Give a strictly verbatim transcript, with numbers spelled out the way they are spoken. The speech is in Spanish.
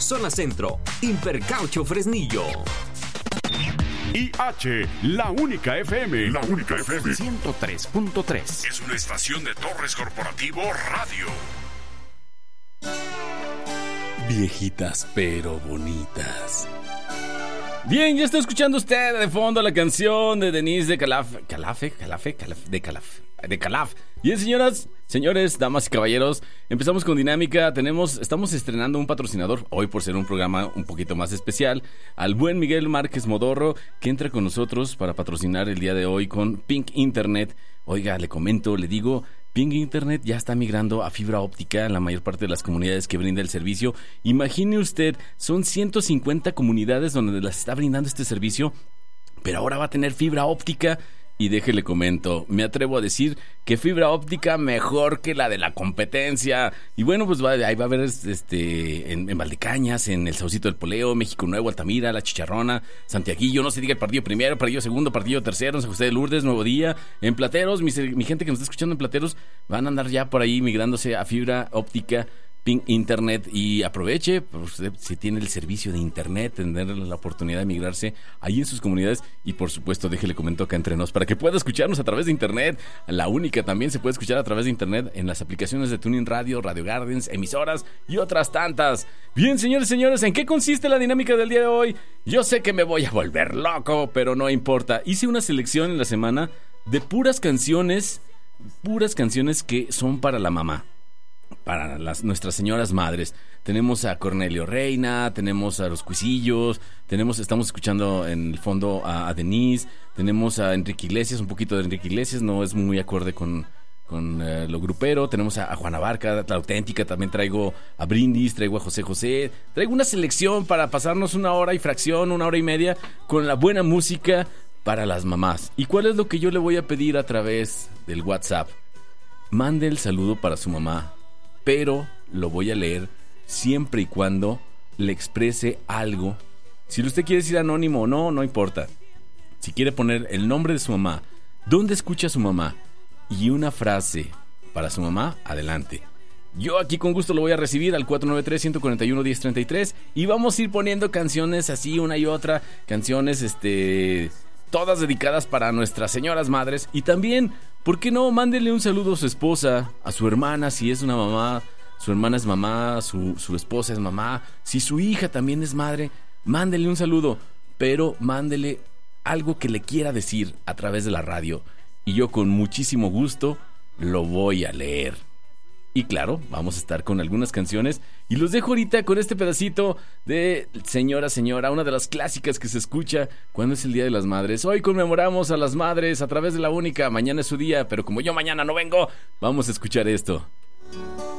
zona centro. Hipercaucho Fresnillo. I H, la única F M. La única F M. ciento tres punto tres. Es una estación de Torres Corporativo Radio. Viejitas pero bonitas. Bien, ya está escuchando usted de fondo la canción de Denise de Calaf. ¿Calafe? ¿Calafe? Calaf, de Calaf. De Calaf. Bien, señoras, señores, damas y caballeros, empezamos con dinámica. Tenemos, estamos estrenando un patrocinador hoy por ser un programa un poquito más especial. Al buen Miguel Márquez Modorro, que entra con nosotros para patrocinar el día de hoy con Pink Internet. Oiga, le comento, le digo, Pink Internet ya está migrando a fibra óptica en la mayor parte de las comunidades que brinda el servicio. Imagine usted, son ciento cincuenta comunidades donde las está brindando este servicio, pero ahora va a tener fibra óptica. Y déjele comento, me atrevo a decir que fibra óptica mejor que la de la competencia. Y bueno, pues va, ahí va a haber este, en, en Valdecañas, en el Saucito del Poleo, México Nuevo, Altamira, La Chicharrona, Santiaguillo, no se diga el partido primero, partido segundo, partido tercero, en San José de Lourdes, Nuevo Día, en Plateros, mi, mi gente que nos está escuchando en Plateros, van a andar ya por ahí migrándose a fibra óptica Pink Internet, y aproveche, pues, usted, si tiene el servicio de internet, tener la oportunidad de migrarse ahí en sus comunidades. Y por supuesto, déjele comento acá entre nos para que pueda escucharnos a través de internet. La única también se puede escuchar a través de internet en las aplicaciones de TuneIn Radio, Radio Gardens, emisoras y otras tantas. Bien, señores y señores, ¿en qué consiste la dinámica del día de hoy? Yo sé que me voy a volver loco, pero no importa. Hice una selección en la semana de puras canciones, puras canciones que son para la mamá, para las, nuestras señoras madres. Tenemos a Cornelio Reina, tenemos a Los Cuisillos, tenemos, estamos escuchando en el fondo a, a Denise, tenemos a Enrique Iglesias, un poquito de Enrique Iglesias, no es muy acorde con, con uh, lo grupero. Tenemos a, a Juana Barca, la auténtica, también traigo a Brindis, traigo a José José, traigo una selección para pasarnos una hora y fracción, una hora y media con la buena música para las mamás. ¿Y cuál es lo que yo le voy a pedir a través del WhatsApp? Mande el saludo para su mamá, pero lo voy a leer siempre y cuando le exprese algo. Si usted quiere decir anónimo o no, no importa. Si quiere poner el nombre de su mamá, dónde escucha a su mamá y una frase para su mamá, adelante. Yo aquí con gusto lo voy a recibir al cuatro nueve tres, uno cuatro uno, uno cero tres tres, y vamos a ir poniendo canciones así una y otra, canciones este todas dedicadas para nuestras señoras madres. Y también, ¿por qué no? Mándele un saludo a su esposa, a su hermana, si es una mamá, su hermana es mamá, su, su esposa es mamá, si su hija también es madre, mándele un saludo, pero mándele algo que le quiera decir a través de la radio, y yo con muchísimo gusto lo voy a leer. Y claro, vamos a estar con algunas canciones, y los dejo ahorita con este pedacito de Señora, Señora, una de las clásicas que se escucha cuando es el Día de las Madres. Hoy conmemoramos a las madres a través de la única, mañana es su día, pero como yo mañana no vengo, vamos a escuchar esto.